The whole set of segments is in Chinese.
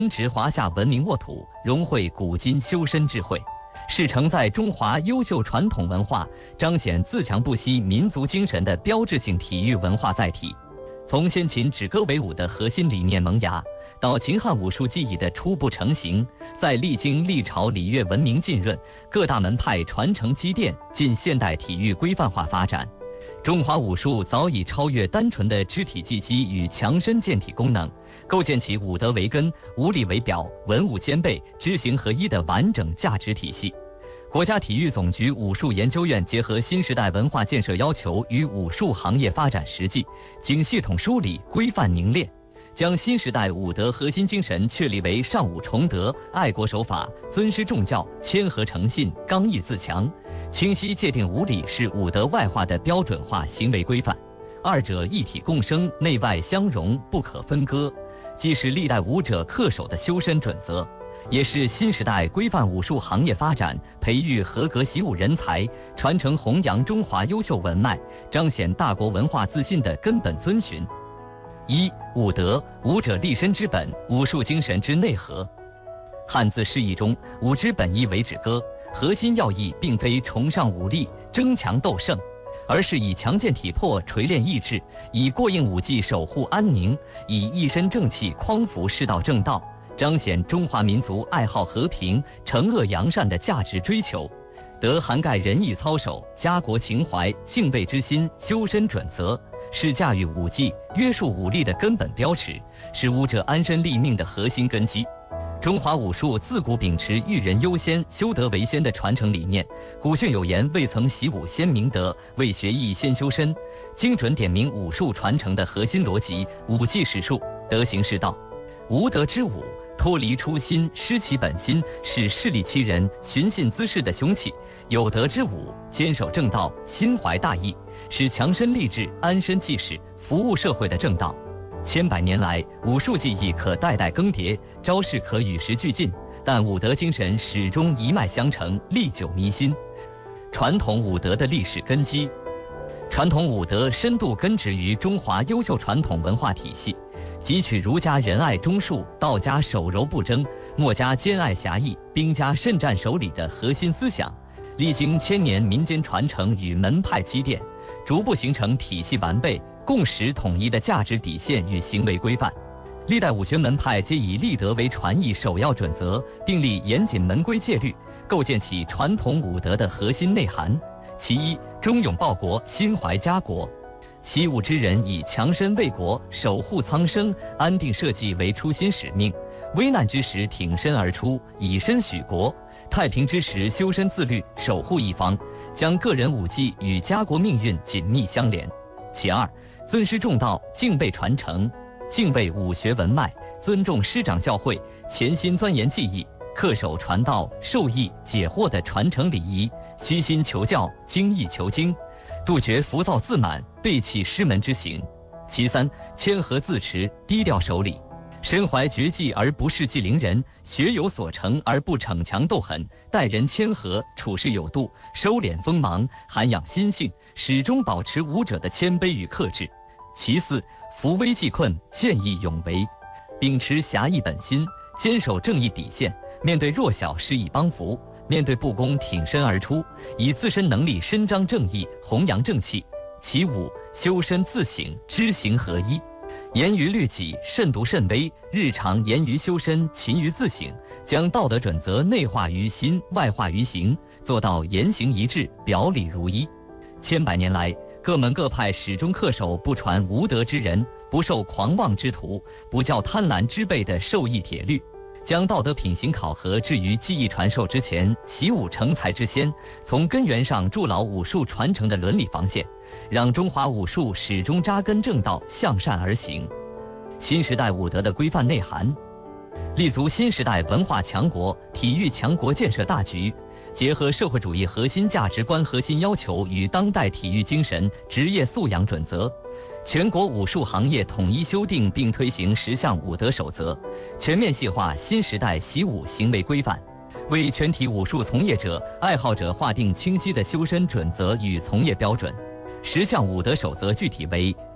植华夏文明沃土，融汇古今修身智慧，是承载中华优秀传统文化、彰显自强不息民族精神的标志性体育文化载体。从先秦止戈为武的核心理念萌芽，到秦汉武术技艺的初步成型，在历经历朝礼乐文明浸润，各大门派传承积淀，近现代体育规范化发展。中华武术早已超越单纯的肢体技击与强身健体功能，构建起武德为根、武理为表、文武兼备、知行合一的完整价值体系。国家体育总局武术研究院结合新时代文化建设要求与武术行业发展实际，经系统梳理、规范凝练，将新时代武德核心精神确立为尚武崇德、爱国守法、尊师重教、谦和诚信、刚毅自强，清晰界定武理是武德外化的标准化行为规范，二者一体共生，内外相融，不可分割，既是历代武者恪守的修身准则，也是新时代规范武术行业发展、培育合格习武人才、传承弘扬中华优秀文脉、彰显大国文化自信的根本遵循。一、武德，武者立身之本，武术精神之内核。汉字释义中，武之本意为止戈，核心要义并非崇尚武力、争强斗胜，而是以强健体魄锤炼意志，以过硬武技守护安宁，以一身正气匡扶世道正道，彰显中华民族爱好和平、惩恶扬善的价值追求。德涵盖仁义操守、家国情怀、敬畏之心、修身准则，是驾驭武技、约束武力的根本标尺，是武者安身立命的核心根基。中华武术自古秉持育人优先、修德为先的传承理念，古训有言：“未曾习武先明德，未学艺先修身”，精准点明武术传承的核心逻辑：武技是术，德行是道。无德之武，脱离初心，失其本心，是势利欺人、寻衅滋事的凶器；有德之武，坚守正道，心怀大义，是强身立志、安身济世、服务社会的正道。千百年来，武术技艺可代代更迭，招式可与时俱进，但武德精神始终一脉相承，历久弥新。传统武德的历史根基，传统武德深度根植于中华优秀传统文化体系，汲取儒家仁爱忠恕、道家守柔不争、墨家兼爱侠义、兵家慎战守礼的核心思想，历经千年民间传承与门派积淀，逐步形成体系完备、共识统一的价值底线与行为规范。历代武学门派皆以立德为传艺首要准则，订立严谨门规戒律，构建起传统武德的核心内涵。其一，忠勇报国，心怀家国。习武之人以强身卫国、守护苍生、安定社稷为初心使命，危难之时挺身而出，以身许国；太平之时修身自律，守护一方，将个人武技与家国命运紧密相连。其二，尊师重道，敬备传承。敬畏武学文脉，尊重师长教诲，潜心钻研技艺，恪守传道授义解惑的传承礼仪，虚心求教，精益求精，杜绝浮躁自满、背弃师门之行。其三，谦和自持，低调守礼，身怀绝技而不恃技凌人，学有所成而不逞强斗狠，待人谦和，处事有度，收敛锋芒，涵养心性，始终保持武者的谦卑与克制。其四，扶危济困，见义勇为，秉持侠义本心，坚守正义底线，面对弱小施以帮扶，面对不公挺身而出，以自身能力伸张正义，弘扬正气。其五，修身自省，知行合一，严于律己，慎独慎微，日常严于修身，勤于自省，将道德准则内化于心，外化于行，做到言行一致，表里如一。千百年来，各门各派始终恪守不传无德之人、不受狂妄之徒、不教贪婪之辈的授义铁律，将道德品行考核置于技艺传授之前，习武成才之先，从根源上筑牢武术传承的伦理防线，让中华武术始终扎根正道，向善而行。新时代武德的规范内涵，立足新时代文化强国、体育强国建设大局，结合社会主义核心价值观核心要求与当代体育精神职业素养准则，全国武术行业统一修订并推行10项武德守则，全面细化新时代习武行为规范，为全体武术从业者、爱好者划定清晰的修身准则与从业标准。10项武德守则具体为：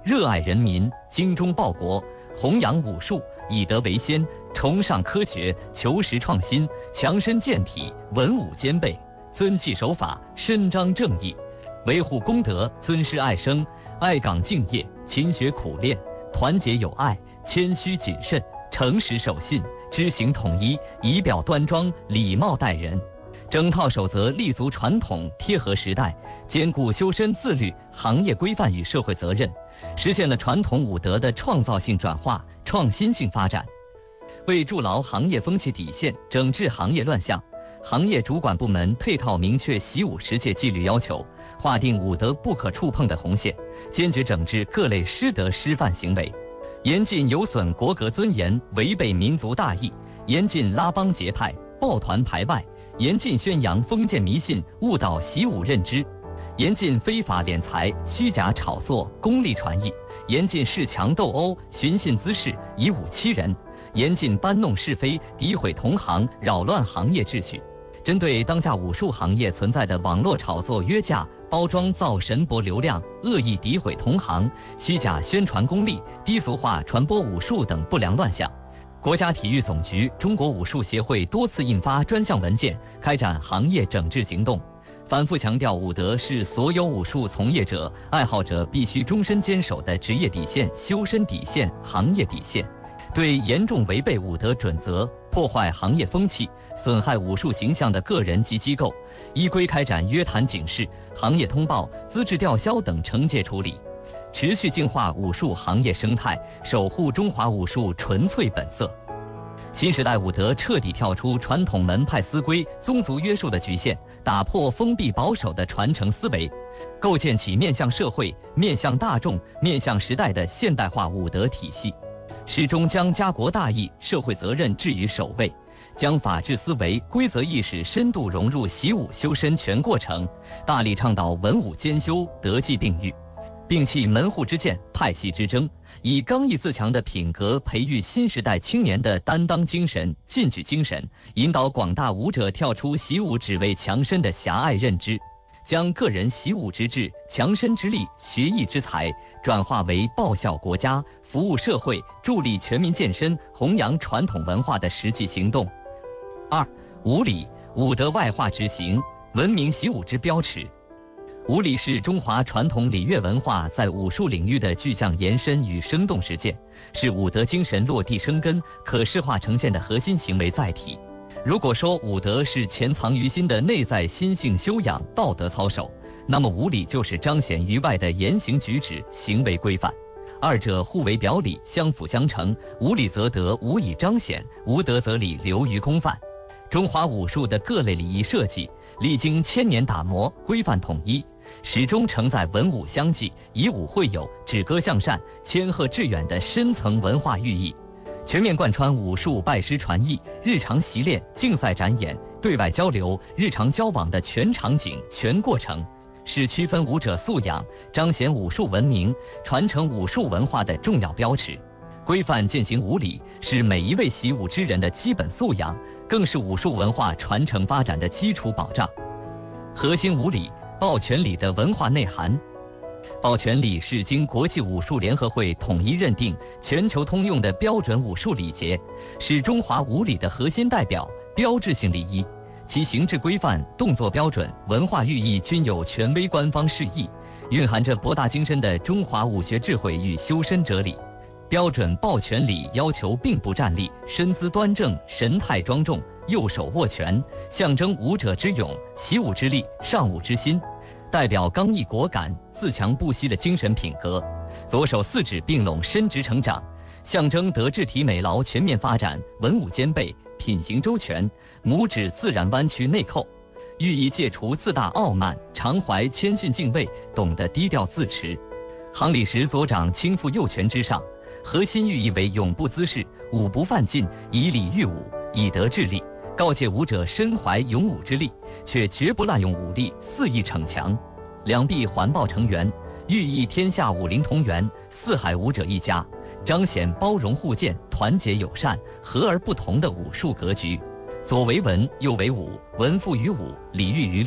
热爱人民，精忠报国，弘扬武术，以德为先，崇尚科学，求实创新，强身健体，文武兼备，遵纪守法，伸张正义，维护公德，尊师爱生，爱岗敬业，勤学苦练，团结友爱，谦虚谨慎，诚实守信，知行统一，仪表端庄，礼貌待人。整套守则立足传统，贴合时代，兼顾修身自律、行业规范与社会责任，实现了传统武德的创造性转化、创新性发展。为筑牢行业风气底线，整治行业乱象，行业主管部门配套明确习武实践纪律要求，划定武德不可触碰的红线，坚决整治各类失德失范行为，严禁有损国格尊严、违背民族大义，严禁拉帮结派、抱团排外，严禁宣扬封建迷信、误导习武认知，严禁非法敛财、虚假炒作、功利传译，严禁恃强斗殴、寻衅滋事、以武欺人，严禁搬弄是非、诋毁同行、扰乱行业秩序。针对当下武术行业存在的网络炒作、约架、包装造神博流量、恶意诋毁同行、虚假宣传功利、低俗化传播武术等不良乱象，国家体育总局、中国武术协会多次印发专项文件，开展行业整治行动，反复强调武德是所有武术从业者、爱好者必须终身坚守的职业底线、修身底线、行业底线。对严重违背武德准则、破坏行业风气、损害武术形象的个人及机构，依规开展约谈警示、行业通报、资质吊销等惩戒处理，持续净化武术行业生态，守护中华武术纯粹本色。新时代武德彻底跳出传统门派思规、宗族约束的局限，打破封闭保守的传承思维，构建起面向社会、面向大众、面向时代的现代化武德体系。始终将家国大义、社会责任置于首位，将法治思维、规则意识深度融入习武修身全过程，大力倡导文武兼修、德技并育，摒弃门户之见、派系之争，以刚毅自强的品格培育新时代青年的担当精神、进取精神，引导广大武者跳出习武只为强身的狭隘认知，将个人习武之志、强身之力、学艺之才转化为报效国家、服务社会、助力全民健身、弘扬传统文化的实际行动。2、武礼，武德外化执行，文明习武之标尺。武礼是中华传统礼乐文化在武术领域的具象延伸与生动实践，是武德精神落地生根、可视化呈现的核心行为载体。如果说武德是潜藏于心的内在心性修养、道德操守，那么武礼就是彰显于外的言行举止、行为规范。二者互为表里，相辅相成，武礼则德无以彰显，无德则礼流于公范。中华武术的各类礼仪设计，历经千年打磨，规范统一，始终承载文武相济、以武会友、止戈向善、谦和致远的深层文化寓意，全面贯穿武术拜师传艺、日常习练、竞赛展演、对外交流、日常交往的全场景、全过程，是区分武者素养、彰显武术文明、传承武术文化的重要标尺。规范践行武礼是每一位习武之人的基本素养，更是武术文化传承发展的基础保障。核心武礼，抱拳礼的文化内涵。抱拳礼是经国际武术联合会统一认定、全球通用的标准武术礼节，是中华武礼的核心代表、标志性礼仪。其形制规范、动作标准、文化寓意均有权威官方释义，蕴含着博大精深的中华武学智慧与修身哲理。标准抱拳礼要求并步站立，身姿端正，神态庄重，右手握拳，象征武者之勇、习武之力、尚武之心，代表刚毅果敢、自强不息的精神品格。左手四指并拢，伸直成长，象征德智体美劳全面发展，文武兼备，品行周全。拇指自然弯曲内扣，寓意戒除自大傲慢，常怀谦逊敬畏，懂得低调自持。行礼时左掌轻负右拳之上，核心寓意为永不滋事，武不犯禁，以礼喻武，以德治力，告诫武者身怀勇武之力，却绝不滥用武力肆意逞强。两臂环抱成圆，寓意天下武林同源，四海武者一家，彰显包容互鉴、团结友善、和而不同的武术格局。左为文，右为武，文赋于武，礼喻于利，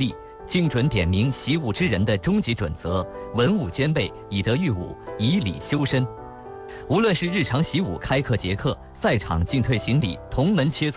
精准点明习武之人的终极准则：文武兼备，以德育武，以礼修身。无论是日常习武开课结课、赛场进退行礼、同门切磋。